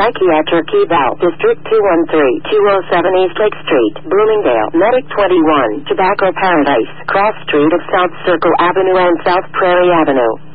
Psychiatric Eval, District 213, 207 East Lake Street, Bloomingdale, Medic 21, Tobacco Paradise, Cross Street of South Circle Avenue and South Prairie Avenue.